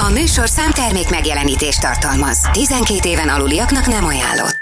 A műsor számtermék megjelenítést tartalmaz. 12 éven aluliaknak nem ajánlott.